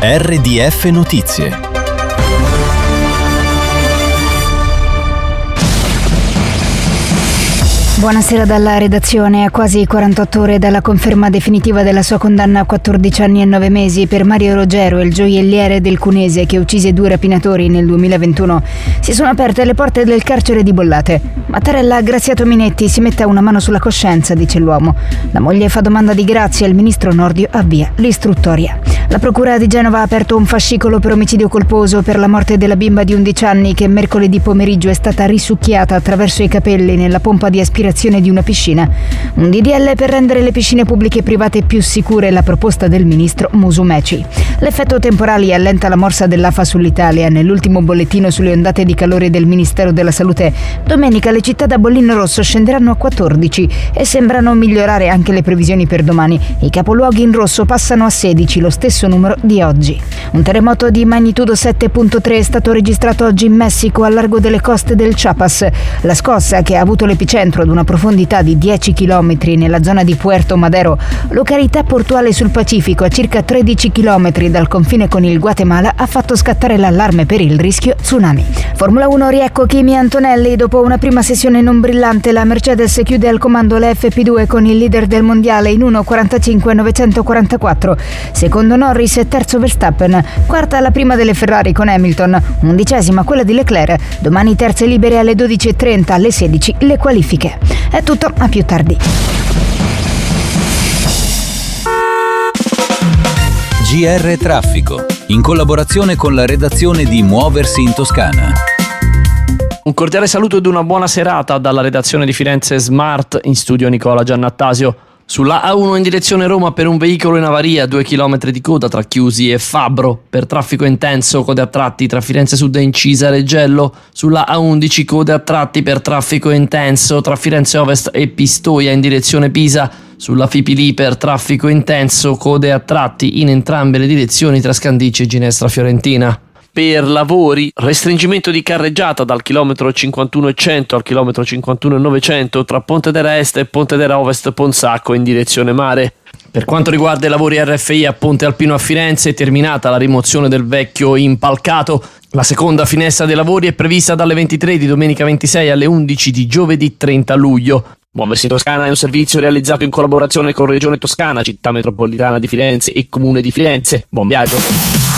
RDF Notizie. Buonasera dalla redazione. A quasi 48 ore dalla conferma definitiva della sua condanna a 14 anni e 9 mesi per Mario Rogero, il gioielliere del Cunese che uccise 2 rapinatori nel 2021, si sono aperte le porte del carcere di Bollate. Mattarella Graziato Minetti si metta una mano sulla coscienza, dice l'uomo. La moglie fa domanda di grazia e il ministro Nordio avvia l'istruttoria. La procura di Genova ha aperto un fascicolo per omicidio colposo per la morte della bimba di 11 anni che mercoledì pomeriggio è stata risucchiata attraverso i capelli nella pompa di aspirazione di una piscina. Un DDL per rendere le piscine pubbliche e private più sicure, la proposta del ministro Musumeci. L'effetto temporali allenta la morsa dell'AFA sull'Italia. Nell'ultimo bollettino sulle ondate di calore del Ministero della Salute, domenica le città da bollino rosso scenderanno a 14 e sembrano migliorare anche le previsioni per domani. I capoluoghi in rosso passano a 16, lo stesso numero di oggi. Un terremoto di magnitudo 7.3 è stato registrato oggi in Messico, al largo delle coste del Chiapas. La scossa, che ha avuto l'epicentro ad una profondità di 10 km nella zona di Puerto Madero, località portuale sul Pacifico a circa 13 km dal confine con il Guatemala, ha fatto scattare l'allarme per il rischio tsunami. Formula 1, riecco Kimi Antonelli. Dopo una prima sessione non brillante, la Mercedes chiude al comando la FP2 con il leader del mondiale in 1:45.944. Secondo Norris e terzo Verstappen. Quarta la prima delle Ferrari con Hamilton, 11ª quella di Leclerc. Domani terze libere alle 12:30, alle 16 le qualifiche. È tutto, a più tardi. GR Traffico, in collaborazione con la redazione di Muoversi in Toscana. Un cordiale saluto ed una buona serata dalla redazione di Firenze Smart, in studio Nicola Giannattasio. Sulla A1 in direzione Roma per un veicolo in avaria, 2 km di coda tra Chiusi e Fabbro. Per traffico intenso, code a tratti tra Firenze Sud e Incisa Reggello. Sulla A11 code a tratti per traffico intenso tra Firenze Ovest e Pistoia in direzione Pisa. Sulla Fipili per traffico intenso, code a tratti in entrambe le direzioni tra Scandicci e Ginestra Fiorentina. Per lavori, restringimento di carreggiata dal chilometro 51,100 al chilometro 51,900 tra Pontedera Est e Pontedera Ovest Ponsacco in direzione mare. Per quanto riguarda i lavori RFI a Ponte Alpino a Firenze, è terminata la rimozione del vecchio impalcato. La seconda finestra dei lavori è prevista dalle 23 di domenica 26 alle 11 di giovedì 30 luglio. Muoversi in Toscana è un servizio realizzato in collaborazione con Regione Toscana, Città Metropolitana di Firenze e Comune di Firenze. Buon viaggio!